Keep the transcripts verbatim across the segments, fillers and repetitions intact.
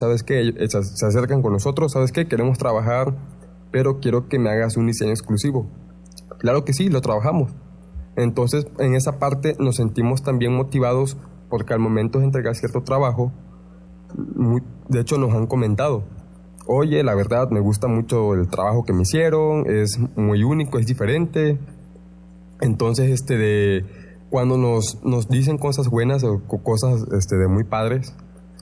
¿sabes qué? Se, se acercan con nosotros, ¿sabes qué? Queremos trabajar, pero quiero que me hagas un diseño exclusivo. Claro que sí, lo trabajamos. Entonces, en esa parte nos sentimos también motivados porque al momento de entregar cierto trabajo, muy, de hecho nos han comentado, oye, la verdad me gusta mucho el trabajo que me hicieron, es muy único, es diferente. Entonces, este de cuando nos, nos dicen cosas buenas o cosas este, de muy padres,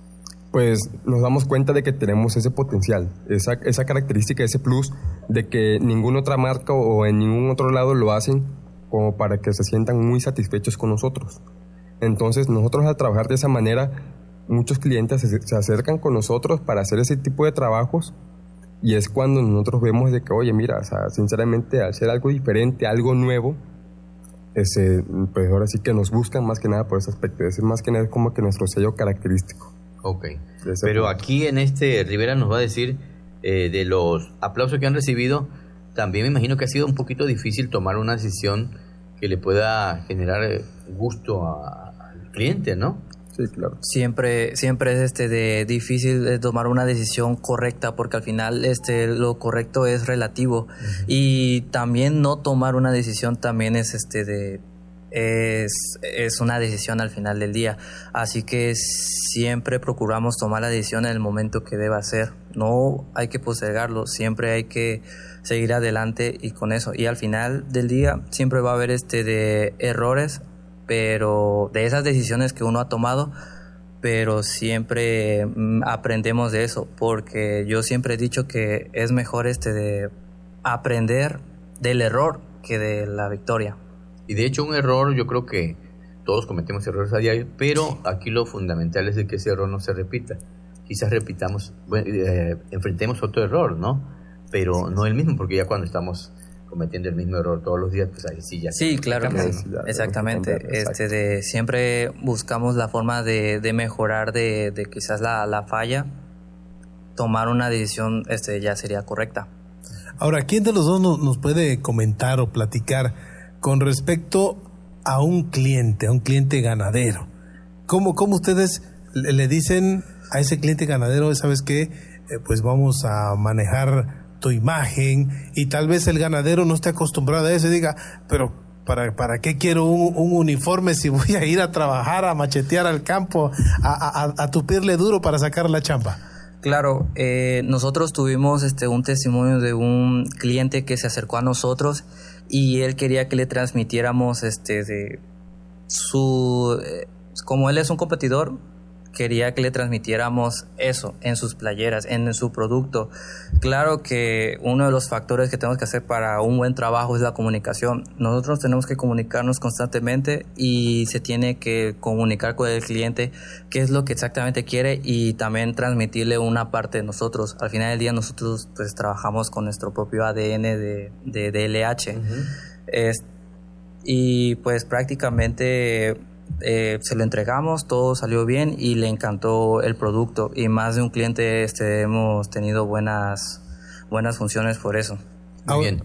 pues nos damos cuenta de que tenemos ese potencial, esa, esa característica, ese plus de que ninguna otra marca o en ningún otro lado lo hacen como para que se sientan muy satisfechos con nosotros. Entonces nosotros al trabajar de esa manera, muchos clientes se, se acercan con nosotros para hacer ese tipo de trabajos y es cuando nosotros vemos de que, oye, mira, o sea, sinceramente al hacer algo diferente, algo nuevo, ese, pues ahora sí que nos buscan más que nada por ese aspecto, es más que nada como que nuestro sello característico. Ok, pero punto. Aquí en este Rivera nos va a decir eh, de los aplausos que han recibido, también me imagino que ha sido un poquito difícil tomar una decisión que le pueda generar gusto a, al cliente, ¿no? Sí, claro. Siempre, siempre es este de difícil de tomar una decisión correcta porque al final este lo correcto es relativo. Uh-huh. Y también no tomar una decisión también es este de es, es una decisión al final del día. Así que siempre procuramos tomar la decisión en el momento que deba ser. No hay que postergarlo, siempre hay que seguir adelante y con eso. Y al final del día siempre va a haber este de errores, pero de esas decisiones que uno ha tomado, pero siempre mm, aprendemos de eso, porque yo siempre he dicho que es mejor este de aprender del error que de la victoria. Y de hecho un error, yo creo que todos cometemos errores a diario, pero aquí lo fundamental es de que ese error no se repita. Quizás repitamos, bueno, eh, enfrentemos otro error, ¿no? Pero no el mismo, porque ya cuando estamos cometiendo el mismo error todos los días, pues ahí sí ya. Sí, claro que sí, exactamente. Este de siempre buscamos la forma de, de mejorar de, de quizás la, la falla. Tomar una decisión este ya sería correcta. Ahora, ¿quién de los dos nos, nos puede comentar o platicar con respecto a un cliente, a un cliente ganadero? ¿Cómo, cómo ustedes le, le dicen a ese cliente ganadero, sabes qué, eh, pues vamos a manejar tu imagen, y tal vez el ganadero no esté acostumbrado a eso y diga, pero ¿para, para qué quiero un, un uniforme si voy a ir a trabajar, a machetear al campo, a, a, a tupirle duro para sacar la chamba? Claro, eh, nosotros tuvimos este un testimonio de un cliente que se acercó a nosotros y él quería que le transmitiéramos este de su eh, como él es un competidor, quería que le transmitiéramos eso en sus playeras, en su producto. Claro que uno de los factores que tenemos que hacer para un buen trabajo es la comunicación. Nosotros tenemos que comunicarnos constantemente y se tiene que comunicar con el cliente qué es lo que exactamente quiere y también transmitirle una parte de nosotros. Al final del día nosotros pues trabajamos con nuestro propio A D N de, de, de L H. Uh-huh. Es, y pues prácticamente Eh, se lo entregamos, todo salió bien y le encantó el producto y más de un cliente este hemos tenido buenas buenas funciones por eso. Muy bien.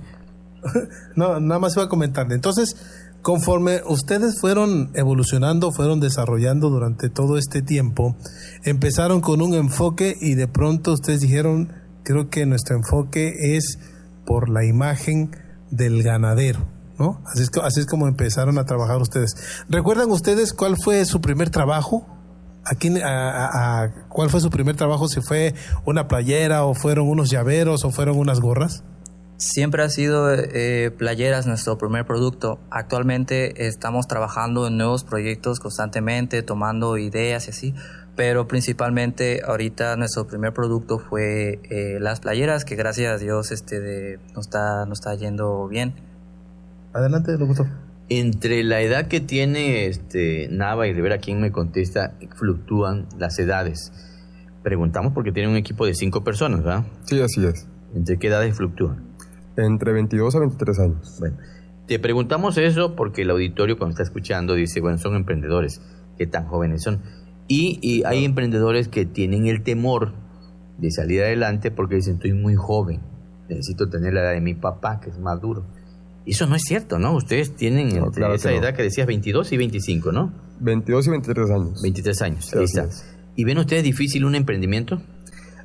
No, nada más iba a comentarle. Entonces, conforme ustedes fueron evolucionando, fueron desarrollando durante todo este tiempo, empezaron con un enfoque y de pronto ustedes dijeron, creo que nuestro enfoque es por la imagen del ganadero, ¿no? Así es, así es como empezaron a trabajar ustedes. ¿Recuerdan ustedes cuál fue su primer trabajo? ¿A quién, a, a, a, ¿Cuál fue su primer trabajo? ¿Si fue una playera o fueron unos llaveros o fueron unas gorras? Siempre ha sido eh, playeras nuestro primer producto. Actualmente estamos trabajando en nuevos proyectos constantemente, tomando ideas y así, pero principalmente ahorita nuestro primer producto fue eh, las playeras, que gracias a Dios este de, nos está nos está yendo bien. Adelante, locutor. Entre la edad que tiene este Nava y Rivera, quien me contesta, fluctúan las edades. Preguntamos porque tienen un equipo de cinco personas, ¿verdad? Sí, así es. ¿Entre qué edades fluctúan? Entre veintidós a veintitrés años. Bueno, te preguntamos eso porque el auditorio cuando está escuchando dice, bueno, son emprendedores, ¿qué tan jóvenes son? Y, y hay emprendedores que tienen el temor de salir adelante porque dicen, estoy muy joven, necesito tener la edad de mi papá, que es más duro. Y eso no es cierto, ¿no? Ustedes tienen no, claro esa que edad no. que decías veintidós y veinticinco, ¿no? veintidós y veintitrés años. veintitrés años, sí, ahí está. ¿Y ven ustedes difícil un emprendimiento?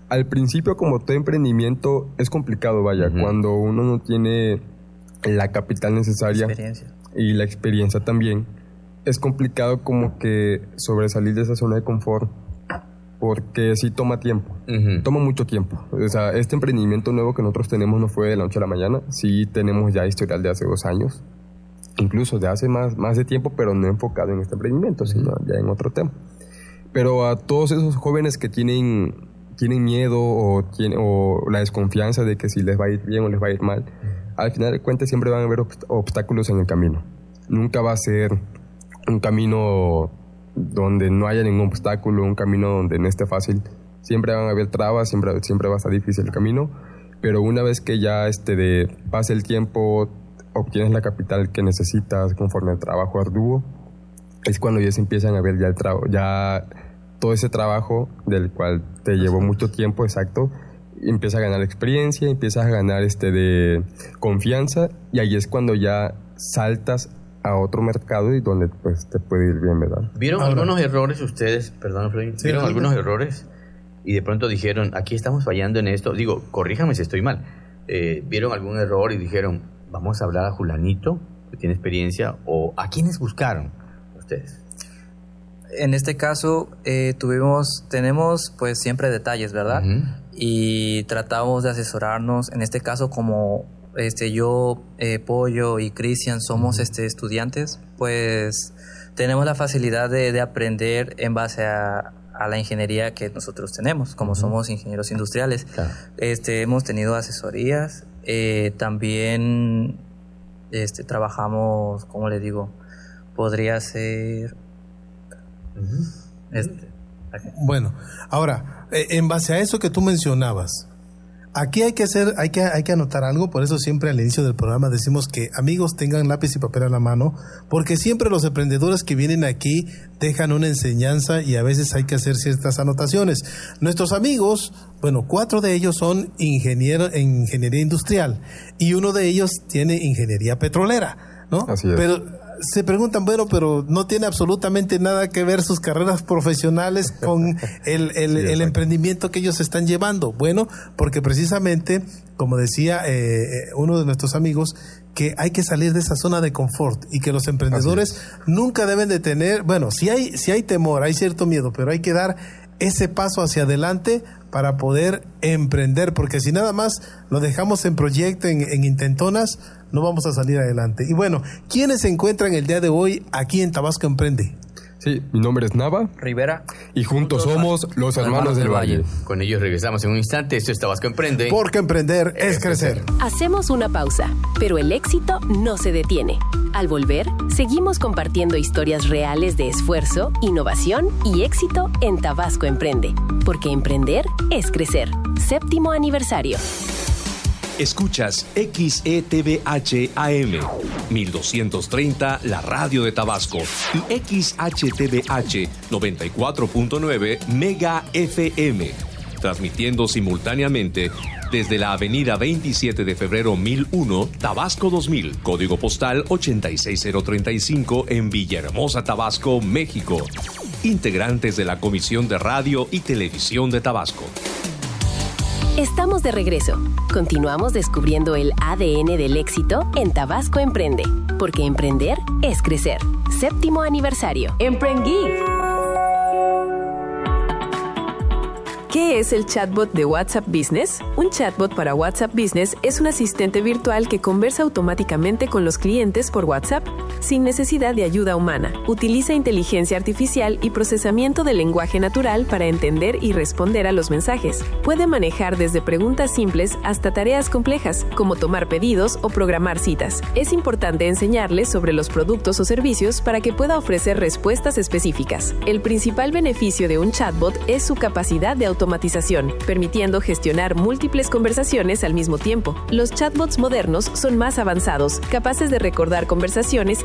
al principio, como todo emprendimiento, es complicado, vaya, uh-huh. cuando uno no tiene la capital necesaria y la experiencia también, es complicado como que sobresalir de esa zona de confort, porque sí toma tiempo, uh-huh. toma mucho tiempo. O sea, este emprendimiento nuevo que nosotros tenemos no fue de la noche a la mañana, sí tenemos ya historial de hace dos años, incluso de hace más, más de tiempo, pero no enfocado en este emprendimiento, uh-huh. sino ya en otro tema. Pero a todos esos jóvenes que tienen, tienen miedo o, tienen, o la desconfianza de que si les va a ir bien o les va a ir mal, uh-huh. al final de cuentas siempre van a haber obst- obstáculos en el camino. Nunca va a ser un camino donde no haya ningún obstáculo, un camino donde no esté fácil. Siempre van a haber trabas, siempre, siempre va a estar difícil el camino, pero una vez que ya este de, pase el tiempo, obtienes la capital que necesitas conforme al trabajo arduo, es cuando ya se empiezan a ver ya, el tra- ya todo ese trabajo del cual te llevó mucho tiempo, exacto, empieza a ganar experiencia, empiezas a ganar este de confianza, y ahí es cuando ya saltas a otro mercado y donde pues te puede ir bien, ¿verdad? ¿Vieron Ahora, algunos errores ustedes, perdón, Freddy, sí, ¿vieron sí, algunos sí. errores y de pronto dijeron, aquí estamos fallando en esto? Digo, corríjame si estoy mal. Eh, ¿Vieron algún error y dijeron, vamos a hablar a Julanito, que tiene experiencia, o a quiénes buscaron ustedes? En este caso, eh, tuvimos, tenemos pues siempre detalles, ¿verdad? Uh-huh. Y tratamos de asesorarnos, en este caso como este yo, eh, Pollo y Cristian somos uh-huh. este, estudiantes, pues tenemos la facilidad de, de aprender en base a, a la ingeniería que nosotros tenemos, como uh-huh. somos ingenieros industriales. Claro. Este, hemos tenido asesorías, eh, también este, trabajamos, ¿cómo le digo? Podría ser... Uh-huh. Este, bueno, ahora, eh, en base a eso que tú mencionabas, aquí hay que hacer, hay que, hay que anotar algo, por eso siempre al inicio del programa decimos que amigos tengan lápiz y papel a la mano, porque siempre los emprendedores que vienen aquí dejan una enseñanza y a veces hay que hacer ciertas anotaciones. Nuestros amigos, bueno, cuatro de ellos son ingenieros en ingeniería industrial y uno de ellos tiene ingeniería petrolera, ¿no? Así es. Pero se preguntan, bueno, pero no tiene absolutamente nada que ver sus carreras profesionales con el, el, sí, el emprendimiento que ellos están llevando. Bueno, porque precisamente, como decía eh, uno de nuestros amigos, que hay que salir de esa zona de confort y que los emprendedores nunca deben de tener, bueno, si hay, si hay temor, hay cierto miedo, pero hay que dar ese paso hacia adelante para poder emprender, porque si nada más lo dejamos en proyecto, en, en intentonas, no vamos a salir adelante. Y bueno, ¿quiénes se encuentran el día de hoy aquí en Tabasco Emprende? Sí, mi nombre es Nava Rivera y juntos, juntos somos los hermanos, hermanos del Valle. Valle. Con ellos regresamos en un instante. Esto es Tabasco Emprende. Porque emprender es, es crecer. Hacemos una pausa, pero el éxito no se detiene. Al volver, seguimos compartiendo historias reales de esfuerzo, innovación y éxito en Tabasco Emprende. Porque emprender es crecer. Séptimo aniversario. Escuchas X E T V H A M mil doscientos treinta, la radio de Tabasco, y X H T V H noventa y cuatro punto nueve Mega F M, transmitiendo simultáneamente desde la avenida veintisiete de febrero mil uno, Tabasco dos mil, código postal ochenta y seis mil treinta y cinco en Villahermosa, Tabasco, México. Integrantes de la Comisión de Radio y Televisión de Tabasco. Estamos de regreso. Continuamos descubriendo el A D N del éxito en Tabasco Emprende. Porque emprender es crecer. Séptimo aniversario. Emprendgeek. ¿Qué es el chatbot de WhatsApp Business? Un chatbot para WhatsApp Business es un asistente virtual que conversa automáticamente con los clientes por WhatsApp, sin necesidad de ayuda humana. Utiliza inteligencia artificial y procesamiento del lenguaje natural para entender y responder a los mensajes. Puede manejar desde preguntas simples hasta tareas complejas, como tomar pedidos o programar citas. Es importante enseñarles sobre los productos o servicios para que pueda ofrecer respuestas específicas. El principal beneficio de un chatbot es su capacidad de automatización, permitiendo gestionar múltiples conversaciones al mismo tiempo. Los chatbots modernos son más avanzados, capaces de recordar conversaciones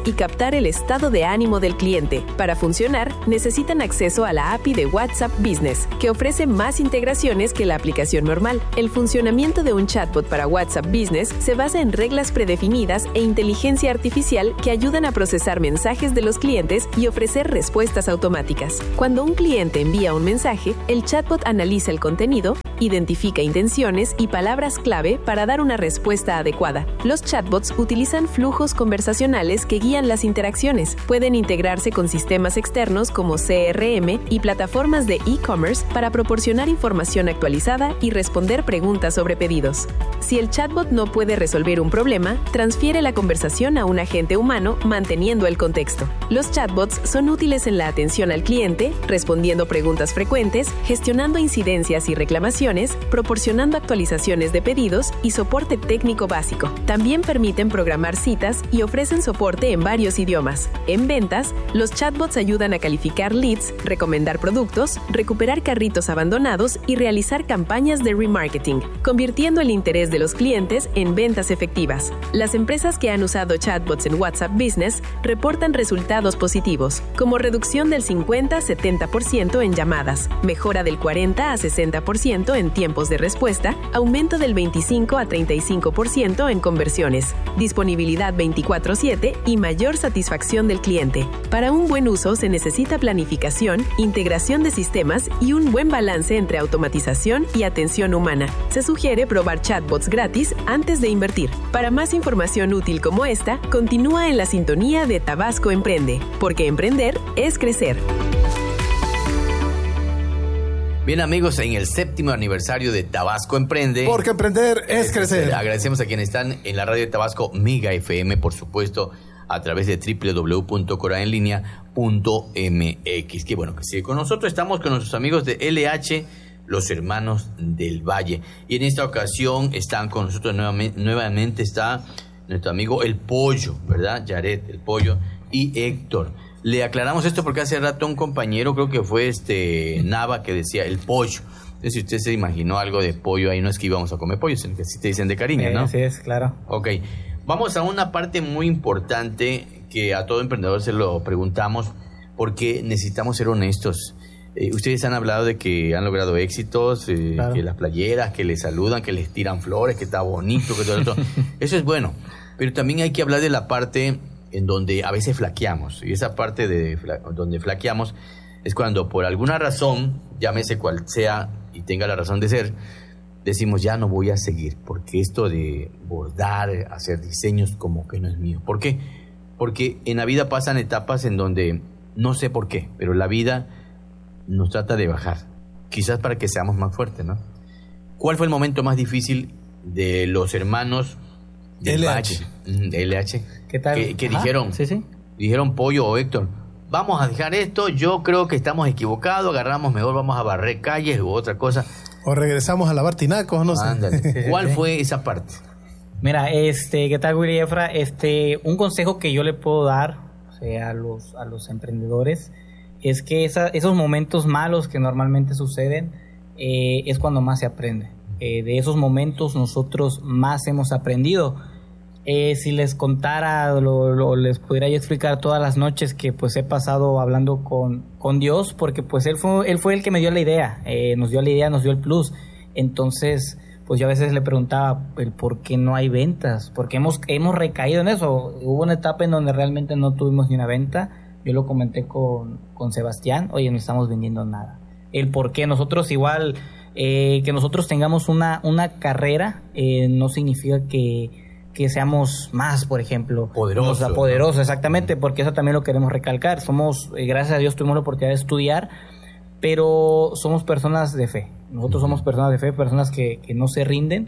y captar el estado de ánimo del cliente. Para funcionar, necesitan acceso a la A P I de WhatsApp Business, que ofrece más integraciones que la aplicación normal. El funcionamiento de un chatbot para WhatsApp Business se basa en reglas predefinidas e inteligencia artificial que ayudan a procesar mensajes de los clientes y ofrecer respuestas automáticas. Cuando un cliente envía un mensaje, el chatbot analiza el contenido, identifica intenciones y palabras clave para dar una respuesta adecuada. Los chatbots utilizan flujos conversacionales que guían las interacciones. Pueden integrarse con sistemas externos como C R M y plataformas de e-commerce para proporcionar información actualizada y responder preguntas sobre pedidos. Si el chatbot no puede resolver un problema, transfiere la conversación a un agente humano manteniendo el contexto. Los chatbots son útiles en la atención al cliente, respondiendo preguntas frecuentes, gestionando incidencias y reclamaciones, proporcionando actualizaciones de pedidos y soporte técnico básico. También permiten programar citas y ofrecen soporte en varios idiomas. En ventas, los chatbots ayudan a calificar leads, recomendar productos, recuperar carritos abandonados y realizar campañas de remarketing, convirtiendo el interés de los clientes en ventas efectivas. Las empresas que han usado chatbots en WhatsApp Business reportan resultados positivos, como reducción del cincuenta a setenta por ciento en llamadas, mejora del cuarenta a sesenta por ciento en tiempos de respuesta, aumento del veinticinco a treinta y cinco por ciento en conversiones, disponibilidad veinticuatro siete y mayor satisfacción del cliente. Para un buen uso se necesita planificación, integración de sistemas y un buen balance entre automatización y atención humana. Se sugiere probar chatbots gratis antes de invertir. Para más información útil como esta, continúa en la sintonía de Tabasco Emprende, porque emprender es crecer. Bien, amigos, en el séptimo aniversario de Tabasco Emprende. Porque emprender es, es crecer. Agradecemos a quienes están en la radio de Tabasco Mega F M, por supuesto, a través de doble u doble u doble u punto coraenlinea punto m x. Qué bueno que sigue con nosotros. Estamos con nuestros amigos de L H, los hermanos del Valle. Y en esta ocasión están con nosotros nuevamente, nuevamente está nuestro amigo El Pollo, ¿verdad? Yaret, El Pollo, y Héctor. Le aclaramos esto porque hace rato un compañero, creo que fue este Nava, que decía El Pollo. Entonces, si usted se imaginó algo de pollo ahí, no es que íbamos a comer pollo, sino que así te dicen de cariño, ¿no? Sí, es, claro. Ok. Vamos a una parte muy importante que a todo emprendedor se lo preguntamos, porque necesitamos ser honestos. Eh, ustedes han hablado de que han logrado éxitos, eh, claro. que las playeras, que les saludan, que les tiran flores, que está bonito, que todo eso. Eso es bueno. Pero también hay que hablar de la parte en donde a veces flaqueamos. Y esa parte de donde flaqueamos es cuando por alguna razón, llámese cual sea y tenga la razón de ser, decimos ya no voy a seguir, porque esto de bordar, hacer diseños como que no es mío. ¿Por qué? Porque en la vida pasan etapas en donde no sé por qué, pero la vida nos trata de bajar, quizás para que seamos más fuertes, ¿no? ¿Cuál fue el momento más difícil de los hermanos del L H? Valle? L H. ¿Qué tal? Que, que dijeron, sí, sí. dijeron Pollo o Héctor, vamos a dejar esto, yo creo que estamos equivocados, agarramos mejor, vamos a barrer calles u otra cosa. O regresamos a lavar tinacos, no Ándale. sé. ¿Cuál fue esa parte? Mira, este, ¿qué tal, Willy Efra? Este, un consejo que yo le puedo dar, o sea, a los, a los emprendedores, es que esa, esos momentos malos que normalmente suceden, eh, es cuando más se aprende. Eh, de esos momentos nosotros más hemos aprendido. Eh, si les contara, lo, lo, les pudiera yo explicar todas las noches que pues he pasado hablando con, con Dios, porque pues él fue, él fue el que me dio la idea, eh, nos dio la idea, nos dio el plus. Entonces, pues yo a veces le preguntaba el por qué no hay ventas, porque hemos, hemos recaído en eso. Hubo una etapa en donde realmente no tuvimos ni una venta. Yo lo comenté con, con Sebastián, oye, no estamos vendiendo nada. El por qué nosotros igual, eh, que nosotros tengamos una, una carrera, eh, no significa que que seamos más, por ejemplo, poderosos, o sea, poderosos, exactamente, porque eso también lo queremos recalcar. Somos, eh, gracias a Dios tuvimos la oportunidad de estudiar, pero somos personas de fe. Nosotros somos personas de fe, personas que, que no se rinden,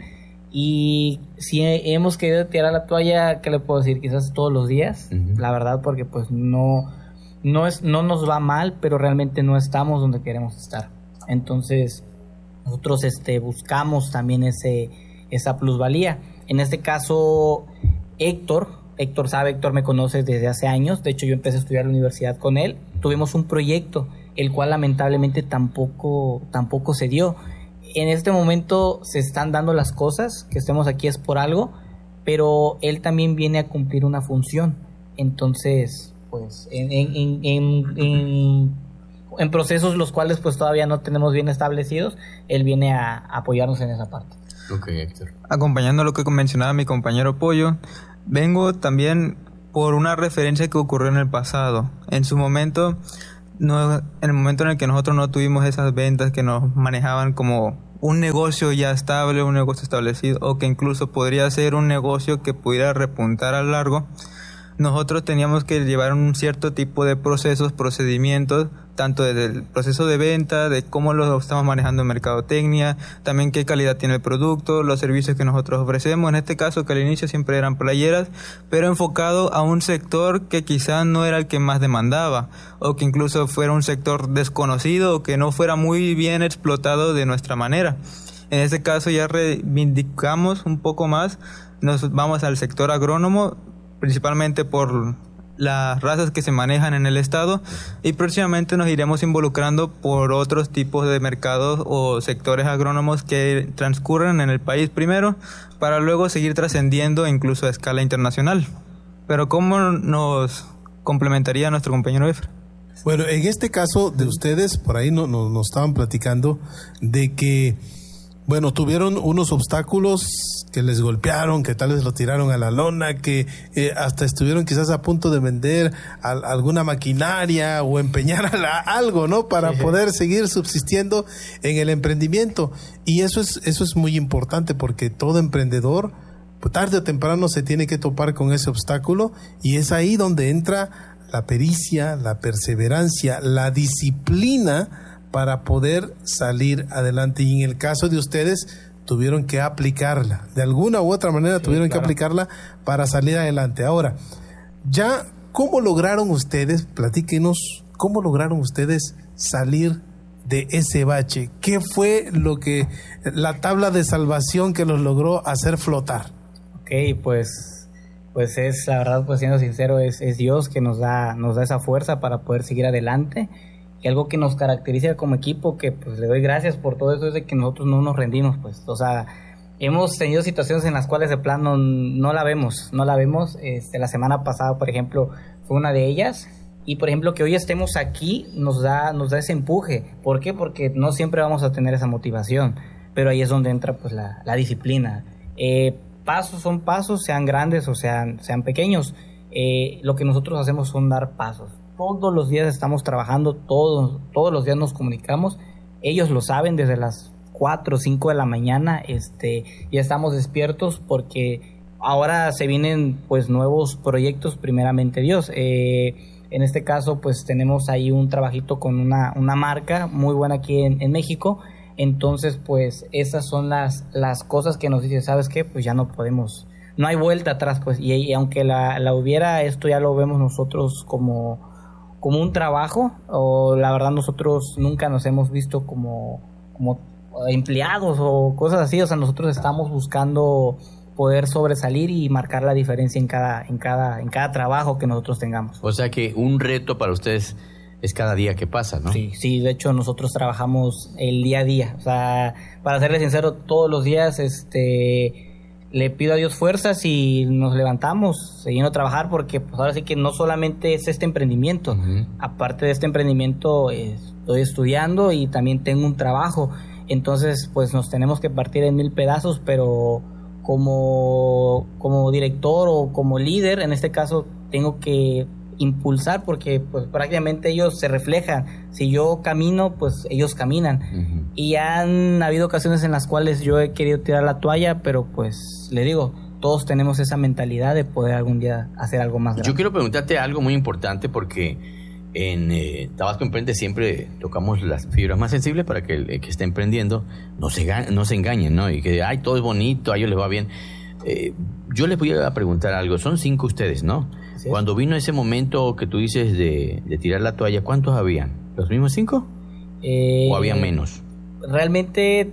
y si hemos querido tirar la toalla, ¿qué le puedo decir? Quizás todos los días, uh-huh. la verdad, porque pues no, no, es, no nos va mal, pero realmente no estamos donde queremos estar. Entonces, nosotros este, buscamos también ese, esa plusvalía. En este caso, Héctor, Héctor sabe, Héctor me conoce desde hace años. De hecho, yo empecé a estudiar en la universidad con él. Tuvimos un proyecto, el cual lamentablemente tampoco, tampoco se dio. En este momento se están dando las cosas, que estemos aquí es por algo, pero él también viene a cumplir una función. entonces pues en, en, en, en, en, en procesos los cuales pues todavía no tenemos bien establecidos, él viene a, a apoyarnos en esa parte. Ok, Héctor. Acompañando lo que mencionaba mi compañero Pollo, vengo también por una referencia que ocurrió en el pasado. En su momento, no, en el momento en el que nosotros no tuvimos esas ventas que nos manejaban como un negocio ya estable, un negocio establecido, o que incluso podría ser un negocio que pudiera repuntar a largo, nosotros teníamos que llevar un cierto tipo de procesos, procedimientos, tanto desde el proceso de venta, de cómo lo estamos manejando en mercadotecnia, también qué calidad tiene el producto, los servicios que nosotros ofrecemos. En este caso, que al inicio siempre eran playeras, pero enfocado a un sector que quizás no era el que más demandaba, o que incluso fuera un sector desconocido, o que no fuera muy bien explotado de nuestra manera. En este caso ya reivindicamos un poco más, nos vamos al sector agrónomo, principalmente por las razas que se manejan en el estado, y próximamente nos iremos involucrando por otros tipos de mercados o sectores agrónomos que transcurren en el país primero, para luego seguir trascendiendo incluso a escala internacional. Pero ¿cómo nos complementaría nuestro compañero Efra? Bueno, en este caso de ustedes, por ahí nos no, no estaban platicando de que, bueno, tuvieron unos obstáculos que les golpearon, que tal vez lo tiraron a la lona, que eh, hasta estuvieron quizás a punto de vender a, a alguna maquinaria o empeñar a la, algo, ¿no? Para sí, poder seguir subsistiendo en el emprendimiento. Y eso es, eso es muy importante, porque todo emprendedor, pues, tarde o temprano se tiene que topar con ese obstáculo, y es ahí donde entra la pericia, la perseverancia, la disciplina para poder salir adelante. Y en el caso de ustedes, tuvieron que aplicarla, de alguna u otra manera sí, tuvieron claro. que aplicarla para salir adelante. Ahora, ya, ¿cómo lograron ustedes, platíquenos, cómo lograron ustedes salir de ese bache? ¿Qué fue lo que, la tabla de salvación que los logró hacer flotar? Ok, pues, pues es, la verdad, pues siendo sincero, es, es Dios que nos da, nos da esa fuerza para poder seguir adelante. Y algo que nos caracteriza como equipo, que pues le doy gracias por todo eso, es de que nosotros no nos rendimos, pues, o sea, hemos tenido situaciones en las cuales de plano no la vemos, no la vemos, este, la semana pasada, por ejemplo, fue una de ellas, y por ejemplo, que hoy estemos aquí nos da, nos da ese empuje. ¿Por qué? Porque no siempre vamos a tener esa motivación, pero ahí es donde entra pues la, la disciplina. Eh, pasos son pasos, sean grandes o sean, sean pequeños, eh, lo que nosotros hacemos son dar pasos. Todos los días estamos trabajando, todos, todos los días nos comunicamos. Ellos lo saben, desde las cuatro o cinco de la mañana este, ya estamos despiertos, porque ahora se vienen pues nuevos proyectos, primeramente Dios. Eh, en este caso pues tenemos ahí un trabajito con una, una marca muy buena aquí en, en México. Entonces pues esas son las, las cosas que nos dicen, ¿sabes qué? Pues ya no podemos, no hay vuelta atrás, pues, y, y aunque la, la hubiera, esto ya lo vemos nosotros como como un trabajo, o la verdad nosotros nunca nos hemos visto como, como empleados o cosas así. O sea, nosotros estamos buscando poder sobresalir y marcar la diferencia en cada, en cada, en cada trabajo que nosotros tengamos. O sea que un reto para ustedes es cada día que pasa, ¿no? Sí, sí, de hecho nosotros trabajamos el día a día. O sea, para serles sincero, todos los días este le pido a Dios fuerzas y nos levantamos siguiendo a trabajar, porque pues ahora sí que no solamente es este emprendimiento, uh-huh. aparte de este emprendimiento eh, estoy estudiando y también tengo un trabajo, entonces pues nos tenemos que partir en mil pedazos, pero como, como director o como líder, en este caso tengo que impulsar, porque pues prácticamente ellos se reflejan. Si yo camino, pues ellos caminan. Uh-huh. Y han habido ocasiones en las cuales yo he querido tirar la toalla, pero pues le digo, todos tenemos esa mentalidad de poder algún día hacer algo más grande. Yo quiero preguntarte algo muy importante, porque en eh, Tabasco Emprende siempre tocamos las fibras más sensibles para que el, el que está emprendiendo no se, no se engañen, ¿no? Y que, ay, todo es bonito, a ellos les va bien. Eh, yo les voy a preguntar algo. Son cinco ustedes, ¿no? Sí. Cuando vino ese momento que tú dices de, de tirar la toalla, ¿cuántos habían? ¿Los mismos cinco? Eh, ¿O habían menos? Realmente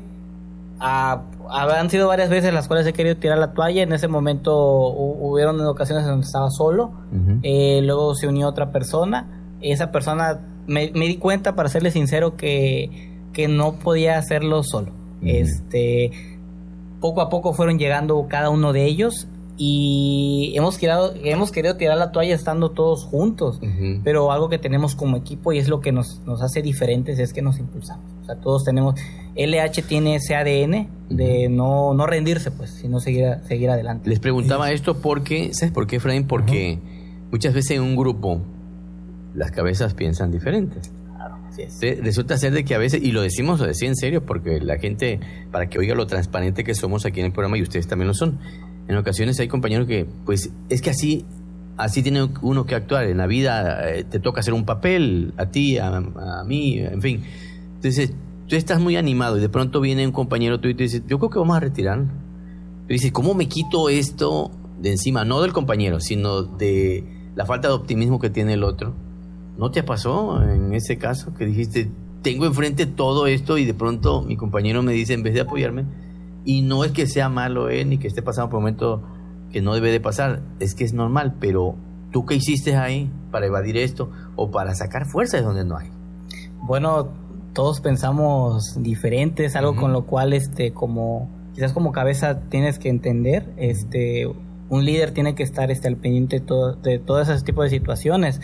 a, han sido varias veces las cuales he querido tirar la toalla. En ese momento hubieron ocasiones donde estaba solo. Uh-huh. eh, luego se unió otra persona. Esa persona, me, me di cuenta, para serle sincero, que, que no podía hacerlo solo. Uh-huh. Este, poco a poco fueron llegando cada uno de ellos. y hemos querido, hemos querido tirar la toalla estando todos juntos, uh-huh. pero algo que tenemos como equipo y es lo que nos, nos hace diferentes es que nos impulsamos. O sea, todos tenemos, L H tiene ese A D N de no, no rendirse, pues, sino seguir, seguir adelante. Les preguntaba esto porque, ¿sabes por qué, Efraín? Porque uh-huh. muchas veces en un grupo las cabezas piensan diferentes. Claro, así es. Resulta ser de que a veces, y lo decimos así en serio, porque la gente, para que oiga lo transparente que somos aquí en el programa, y ustedes también lo son, en ocasiones hay compañeros que, pues, es que así, así tiene uno que actuar. En la vida eh, te toca hacer un papel, a ti, a, a mí, en fin. Entonces, tú estás muy animado y de pronto viene un compañero tuyo y te dice, yo creo que vamos a retirar. Tú dices, ¿cómo me quito esto de encima? No del compañero, sino de la falta de optimismo que tiene el otro. ¿No te pasó en ese caso que dijiste, tengo enfrente todo esto y de pronto mi compañero me dice, en vez de apoyarme, y no es que sea malo él, ni que esté pasando por un momento que no debe de pasar, es que es normal, pero ¿tú qué hiciste ahí para evadir esto o para sacar fuerza de donde no hay? Bueno, todos pensamos diferentes, algo uh-huh. con lo cual, este, como quizás como cabeza tienes que entender, este, un líder tiene que estar este, al pendiente de todo, de todo ese tipo de situaciones.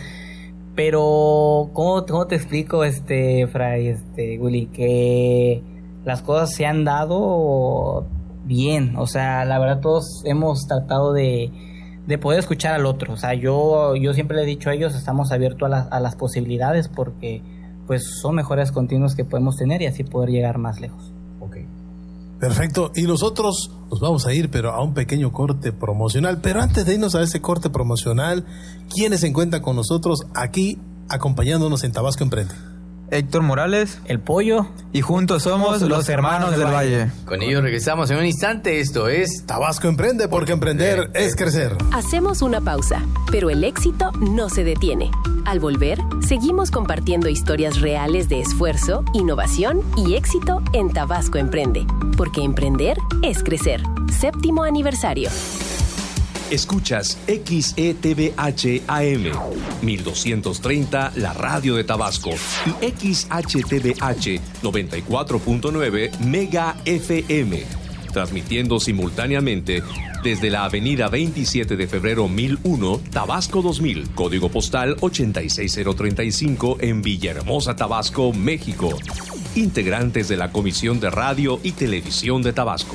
Pero, ¿cómo, cómo te explico, este, Fray, este, Willy, que las cosas se han dado bien? O sea, la verdad todos hemos tratado de, de poder escuchar al otro. O sea, yo, yo siempre le he dicho a ellos, estamos abiertos a las, a las posibilidades porque, pues, son mejores continuos que podemos tener y así poder llegar más lejos. Okay. Perfecto, y nosotros nos vamos a ir, pero a un pequeño corte promocional. Pero antes de irnos a ese corte promocional, ¿quiénes se encuentran con nosotros aquí acompañándonos en Tabasco Emprende? Héctor Morales, El Pollo, y juntos somos los Hermanos del Valle. Con ellos regresamos en un instante. Esto es Tabasco Emprende, porque emprender es crecer. Hacemos una pausa, pero el éxito no se detiene. Al volver, seguimos compartiendo historias reales de esfuerzo, innovación y éxito en Tabasco Emprende, porque emprender es crecer. Séptimo aniversario. Escuchas X E T V H A M mil doscientos treinta, la radio de Tabasco, y X H T V H noventa y cuatro punto nueve Mega F M, transmitiendo simultáneamente desde la avenida veintisiete de febrero mil uno, Tabasco dos mil, código postal ochenta y seis mil treinta y cinco en Villahermosa, Tabasco, México. Integrantes de la Comisión de Radio y Televisión de Tabasco.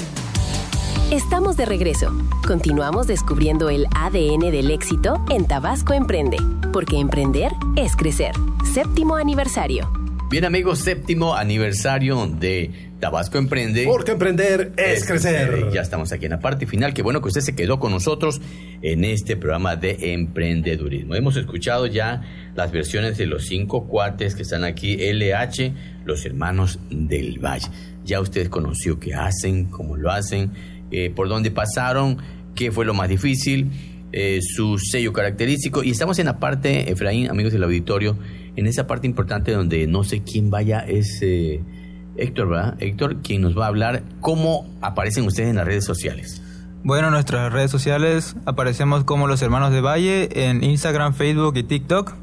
Estamos de regreso. Continuamos descubriendo el A D N del éxito en Tabasco Emprende, porque emprender es crecer. Séptimo aniversario. Bien, amigos, séptimo aniversario de Tabasco Emprende. Porque emprender es, es crecer. crecer. Ya estamos aquí en la parte final. Qué bueno que usted se quedó con nosotros en este programa de emprendedurismo. Hemos escuchado ya las versiones de los cinco cuates que están aquí, L H, los Hermanos del Valle. Ya usted conoció qué hacen, cómo lo hacen, Eh, por dónde pasaron, qué fue lo más difícil, eh, su sello característico. Y estamos en la parte, Efraín, amigos del auditorio, en esa parte importante donde no sé quién vaya, es eh, Héctor, ¿verdad? Héctor, quien nos va a hablar cómo aparecen ustedes en las redes sociales. Bueno, en nuestras redes sociales aparecemos como los Hermanos de Valle en Instagram, Facebook y TikTok.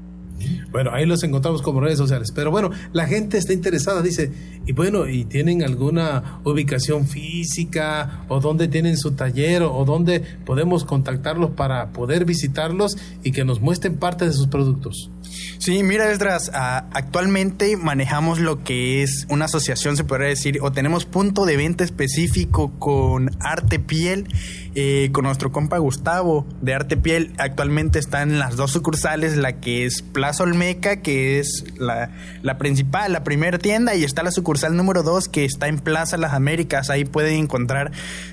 Bueno, ahí los encontramos como redes sociales. Pero bueno, la gente está interesada, dice, y bueno, ¿y tienen alguna ubicación física o dónde tienen su taller o dónde podemos contactarlos para poder visitarlos y que nos muestren parte de sus productos? Sí, mira, Esdras, uh, actualmente manejamos lo que es una asociación, se podría decir, o tenemos punto de venta específico con Arte Piel, eh, con nuestro compa Gustavo de Arte Piel. Actualmente están en las dos sucursales, la que es Plaza Olmeca, que es la, la principal, la primera tienda, y está la sucursal número dos, que está en Plaza Las Américas. Ahí pueden encontrar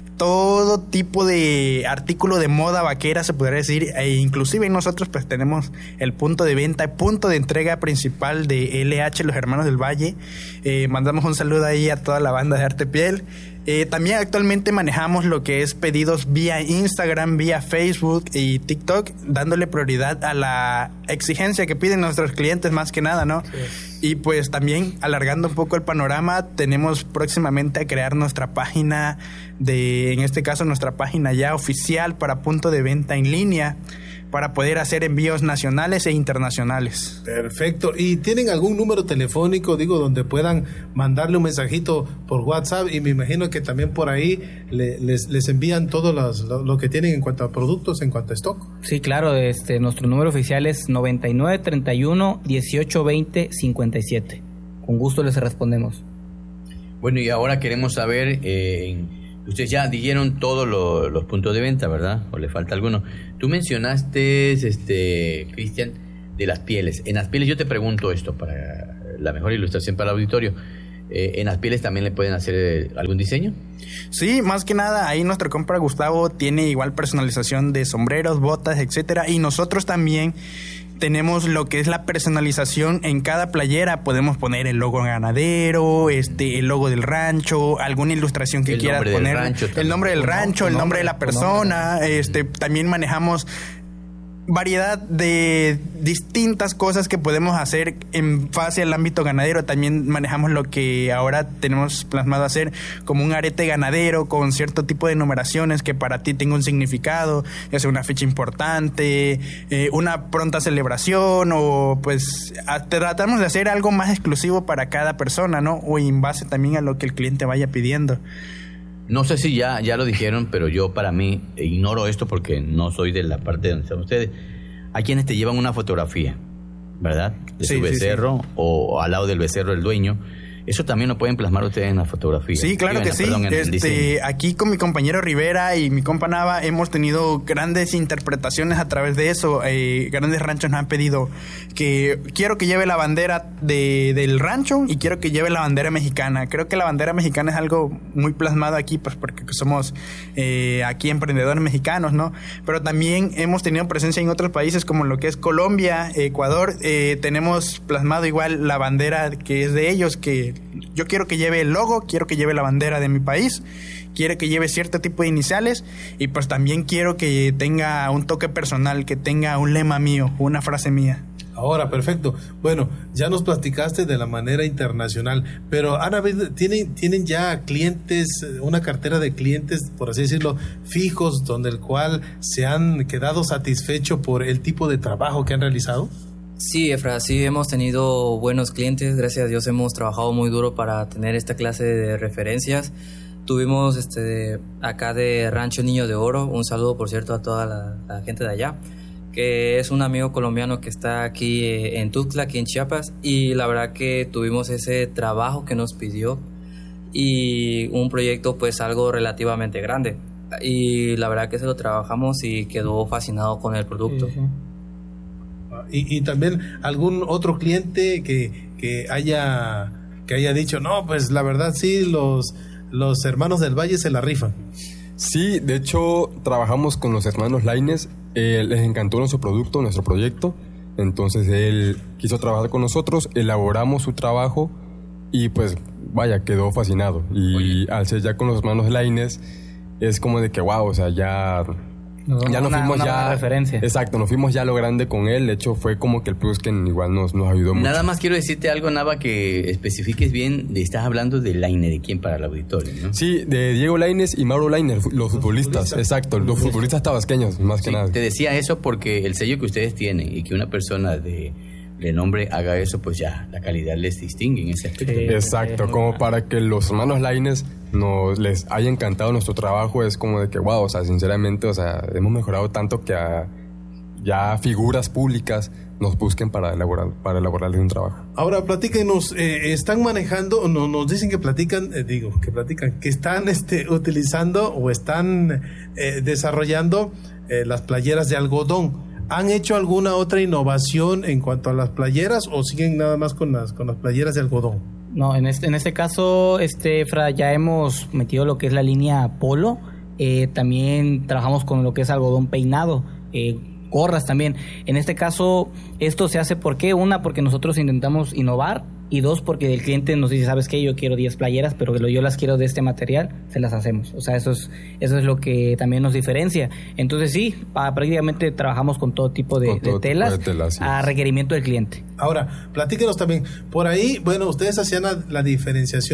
todo tipo de artículo de moda vaquera, se podría decir, e inclusive nosotros pues tenemos el punto de venta, punto de entrega principal de L H, los Hermanos del Valle. Eh, mandamos un saludo ahí a toda la banda de Arte Piel. Eh, también actualmente manejamos lo que es pedidos vía Instagram, vía Facebook y TikTok, dándole prioridad a la exigencia que piden nuestros clientes más que nada, ¿no? Sí. Y pues también, alargando un poco el panorama, tenemos próximamente a crear nuestra página de, en este caso nuestra página ya oficial para punto de venta en línea, para poder hacer envíos nacionales e internacionales. Perfecto. ¿Y tienen algún número telefónico, digo, donde puedan mandarle un mensajito por WhatsApp? Y me imagino que también por ahí le, les, les envían todo las, lo, lo que tienen en cuanto a productos, en cuanto a stock. Sí, claro. Este, nuestro número oficial es noventa y nueve, treinta y uno, dieciocho, veinte, cincuenta y siete. Con gusto les respondemos. Bueno, y ahora queremos saber, eh, ustedes ya dijeron todos lo, los puntos de venta, ¿verdad? ¿O le falta alguno? Tú mencionaste, este, Cristian, de las pieles. En las pieles yo te pregunto esto para la mejor ilustración para el auditorio. Eh, ¿En las pieles también le pueden hacer eh, algún diseño? Sí, más que nada, ahí nuestro compa Gustavo tiene igual personalización de sombreros, botas, etcétera. Y nosotros también tenemos lo que es la personalización en cada playera. Podemos poner el logo ganadero, este, el logo del rancho, alguna ilustración que el quieras poner. Rancho, el nombre del rancho, el nombre de la persona. Este, también manejamos variedad de distintas cosas que podemos hacer en base al ámbito ganadero. También manejamos lo que ahora tenemos plasmado hacer como un arete ganadero con cierto tipo de numeraciones que para ti tenga un significado, ya sea una fecha importante, eh, una pronta celebración, o pues a, tratamos de hacer algo más exclusivo para cada persona, ¿no? O en base también a lo que el cliente vaya pidiendo. No sé si ya, ya lo dijeron, pero yo para mí ignoro esto porque no soy de la parte donde están ustedes. Hay quienes te llevan una fotografía, ¿verdad? De sí, su becerro, sí, sí. o al lado del becerro el dueño. Eso también lo pueden plasmar ustedes en la fotografía. Sí, claro que sí. Perdón, este, aquí con mi compañero Rivera y mi compa Nava hemos tenido grandes interpretaciones a través de eso. Eh, grandes ranchos nos han pedido que quiero que lleve la bandera de, del rancho y quiero que lleve la bandera mexicana. Creo que la bandera mexicana es algo muy plasmado aquí, pues porque somos eh, aquí emprendedores mexicanos, ¿no? Pero también hemos tenido presencia en otros países como lo que es Colombia, Ecuador. Eh, tenemos plasmado igual la bandera que es de ellos, que yo quiero que lleve el logo, quiero que lleve la bandera de mi país, quiero que lleve cierto tipo de iniciales, y pues también quiero que tenga un toque personal, que tenga un lema mío, una frase mía. Ahora, perfecto. Bueno, ya nos platicaste de la manera internacional, pero Ana, ¿tienen, tienen ya clientes, una cartera de clientes, por así decirlo, fijos, donde el cual se han quedado satisfechos por el tipo de trabajo que han realizado? Sí, Efra, sí hemos tenido buenos clientes, gracias a Dios hemos trabajado muy duro para tener esta clase de referencias. Tuvimos este acá de Rancho Niño de Oro, un saludo por cierto a toda la, la gente de allá, que es un amigo colombiano que está aquí en Tuxtla, aquí en Chiapas, y la verdad que tuvimos ese trabajo que nos pidió y un proyecto pues algo relativamente grande, y la verdad que se lo trabajamos y quedó fascinado con el producto. Sí, sí. Y, y también algún otro cliente que, que haya que haya dicho, no, pues la verdad sí, los, los hermanos del Valle se la rifan. Sí, de hecho trabajamos con los hermanos Lainez, eh, les encantó nuestro producto, nuestro proyecto, entonces él quiso trabajar con nosotros, elaboramos su trabajo y pues vaya, quedó fascinado. Y Oye. al ser ya con los hermanos Lainez es como de que wow, o sea, ya... No, ya nos una, fuimos una ya referencia. Exacto, nos fuimos ya a lo grande con él. De hecho fue como que el plus que igual nos, nos ayudó mucho. Nada más quiero decirte algo, Nava, que especifiques bien. De, estás hablando de Lainez, ¿de quién para el auditorio, no? Sí, de Diego Lainez y Mauro Lainez, los, los futbolistas, futbolistas. Exacto, los futbolistas tabasqueños, más sí, que nada. Te decía eso porque el sello que ustedes tienen y que una persona de renombre haga eso, pues ya la calidad les distingue en ese aspecto. Sí, exacto, como para que los hermanos Lainez nos les haya encantado nuestro trabajo, es como de que wow, o sea, sinceramente, o sea, hemos mejorado tanto que a ya figuras públicas nos busquen para elaborar para elaborarles un trabajo. Ahora platíquenos, eh, están manejando, no, nos dicen que platican, eh, digo, que platican, que están este, utilizando o están eh, desarrollando eh, las playeras de algodón. ¿Han hecho alguna otra innovación en cuanto a las playeras o siguen nada más con las con las playeras de algodón? No, en este en este caso, este Fra, ya hemos metido lo que es la línea polo. Eh, también trabajamos con lo que es algodón peinado, eh, gorras también. En este caso, esto se hace porque una porque nosotros intentamos innovar, y dos, porque el cliente nos dice, ¿sabes qué? Yo quiero diez playeras, pero yo las quiero de este material, se las hacemos. O sea, eso es eso es lo que también nos diferencia. Entonces sí, prácticamente trabajamos con todo tipo de, todo de telas, tipo de telas sí. a requerimiento del cliente. Ahora, platíquenos también, por ahí, bueno, ustedes hacían la, la diferenciación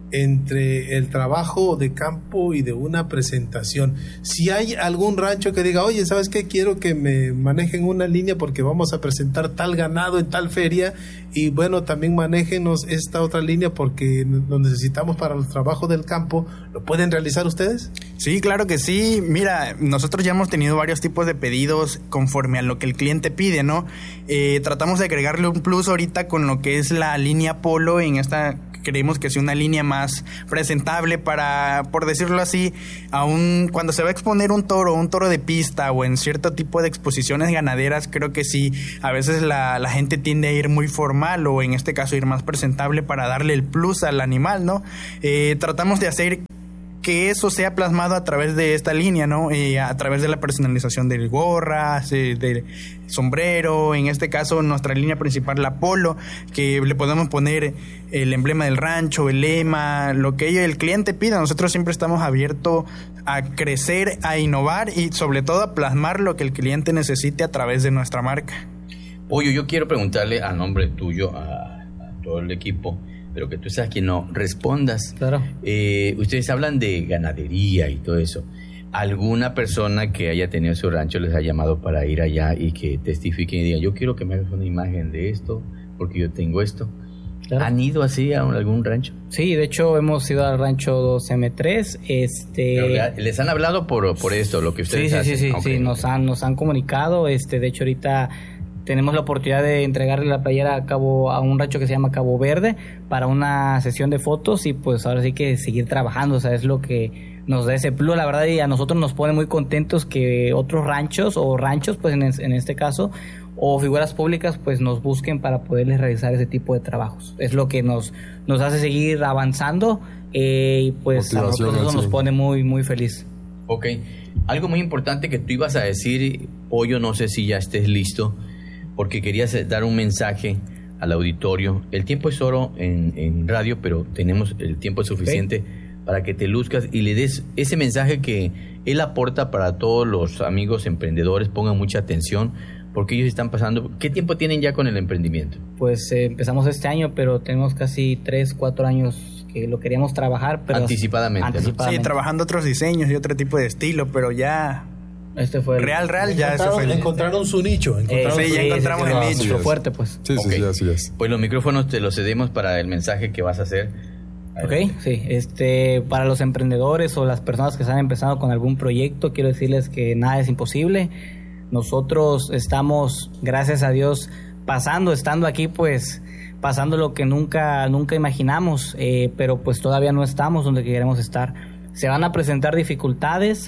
entre el trabajo de campo y de una presentación. Si hay algún rancho que diga, oye, ¿sabes qué? Quiero que me manejen una línea porque vamos a presentar tal ganado en tal feria, y bueno, también manéjenos esta otra línea porque lo necesitamos para los trabajos del campo, ¿lo pueden realizar ustedes? Sí, claro que sí. Mira, nosotros ya hemos tenido varios tipos de pedidos conforme a lo que el cliente pide, ¿no? Eh, tratamos de agregarle un plus ahorita con lo que es la línea Polo. En esta creemos que sea una línea más presentable para, por decirlo así, aún cuando se va a exponer un toro, un toro de pista o en cierto tipo de exposiciones ganaderas, creo que sí, a veces la, la gente tiende a ir muy formal o en este caso ir más presentable para darle el plus al animal, ¿no? Eh, tratamos de hacer que eso sea plasmado a través de esta línea, ¿no? Eh, a través de la personalización del gorra, del sombrero, en este caso nuestra línea principal, la Polo, que le podemos poner el emblema del rancho, el lema, lo que el cliente pida. Nosotros siempre estamos abiertos a crecer, a innovar y sobre todo a plasmar lo que el cliente necesite a través de nuestra marca. Pollo, yo quiero preguntarle a nombre tuyo, a, a todo el equipo, pero que tú seas quien no respondas. Claro. Eh, ustedes hablan de ganadería y todo eso. ¿Alguna persona que haya tenido su rancho les ha llamado para ir allá y que testifiquen y digan, yo quiero que me hagas una imagen de esto porque yo tengo esto? Claro. ¿Han ido así a algún rancho? Sí, de hecho hemos ido al rancho dos eme tres. Este... Pero les han hablado por, por esto, lo que ustedes sí, hacen. Sí, sí, sí, okay. sí, nos han, nos han comunicado. Este, de hecho ahorita tenemos la oportunidad de entregarle la playera a Cabo, a un rancho que se llama Cabo Verde para una sesión de fotos y pues ahora sí que seguir trabajando, o sea, es lo que nos da ese plus, la verdad, y a nosotros nos pone muy contentos que otros ranchos o ranchos, pues en, en este caso, o figuras públicas, pues nos busquen para poderles realizar ese tipo de trabajos. Es lo que nos, nos hace seguir avanzando eh, y pues a nosotros eso nos pone muy, muy feliz. Ok, algo muy importante que tú ibas a decir, Pollo, no sé si ya estés listo, porque querías dar un mensaje al auditorio. El tiempo es oro en, en radio, pero tenemos el tiempo suficiente okay. para que te luzcas y le des ese mensaje que él aporta para todos los amigos emprendedores. Pongan mucha atención, porque ellos están pasando... ¿Qué tiempo tienen ya con el emprendimiento? Pues eh, empezamos este año, pero tenemos casi tres, cuatro años que lo queríamos trabajar. Pero anticipadamente, anticipadamente. ¿no? Sí, trabajando otros diseños y otro tipo de estilo, pero ya... Este fue el... Real, real, ya eso fue el... Encontraron su nicho. Encontraron eh, sí, su... ya encontramos el nicho. Lo fuerte, pues. Sí, okay. sí, sí, así es. Pues los micrófonos te los cedemos para el mensaje que vas a hacer. Ok, sí. Este, para los emprendedores o las personas que están empezando con algún proyecto, quiero decirles que nada es imposible. Nosotros estamos, gracias a Dios, pasando, estando aquí, pues, pasando lo que nunca, nunca imaginamos, eh, pero pues todavía no estamos donde queremos estar. Se van a presentar dificultades,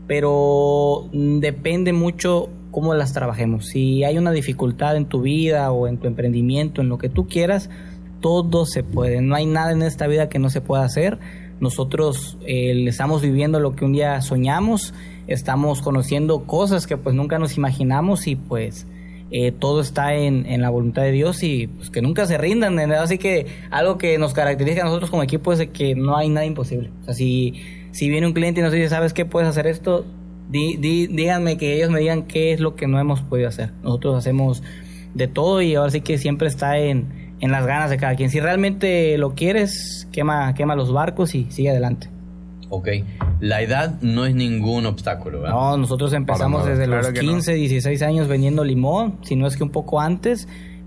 pero depende mucho cómo las trabajemos. Si hay una dificultad en tu vida o en tu emprendimiento, en lo que tú quieras, todo se puede. No hay nada en esta vida que no se pueda hacer. Nosotros eh, estamos viviendo lo que un día soñamos, estamos conociendo cosas que pues nunca nos imaginamos y pues eh, todo está en, en la voluntad de Dios y pues que nunca se rindan. Así que algo que nos caracteriza a nosotros como equipo es de que no hay nada imposible. O sea, si... Si viene un cliente y nos dice, ¿sabes qué? ¿Puedes hacer esto? Di, di, díganme, que ellos me digan qué es lo que no hemos podido hacer. Nosotros hacemos de todo y ahora sí que siempre está en, en las ganas de cada quien. Si realmente lo quieres, quema, quema los barcos y sigue adelante. Ok. La edad no es ningún obstáculo, ¿verdad? No, nosotros empezamos desde claro los quince, no. dieciséis años vendiendo limón, si no es que un poco antes.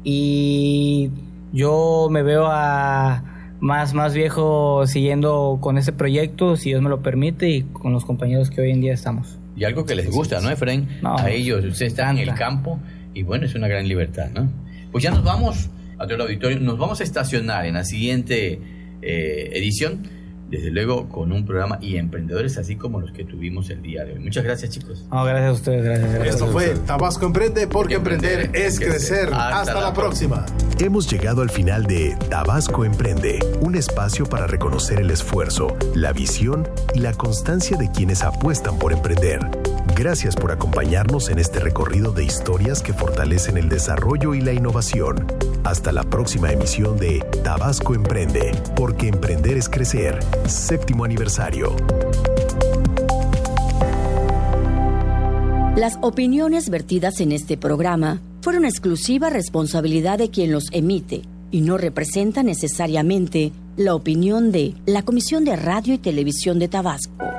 Y yo me veo a... Más, más viejo siguiendo con ese proyecto, si Dios me lo permite, y con los compañeros que hoy en día estamos. Y algo que les gusta, ¿no, Efraín? No, a ellos, ustedes están en el campo y bueno, es una gran libertad, ¿no? Pues ya nos vamos a todo el auditorio, nos vamos a estacionar en la siguiente eh, edición, desde luego con un programa y emprendedores así como los que tuvimos el día de hoy. Muchas gracias, chicos. No, gracias a ustedes, gracias. gracias. Esto fue Tabasco Emprende, porque emprender es crecer. Hasta, Hasta la próxima. Hemos llegado al final de Tabasco Emprende, un espacio para reconocer el esfuerzo, la visión y la constancia de quienes apuestan por emprender. Gracias por acompañarnos en este recorrido de historias que fortalecen el desarrollo y la innovación. Hasta la próxima emisión de Tabasco Emprende, porque emprender es crecer. Séptimo aniversario. Las opiniones vertidas en este programa fueron exclusiva responsabilidad de quien los emite y no representan necesariamente la opinión de la Comisión de Radio y Televisión de Tabasco.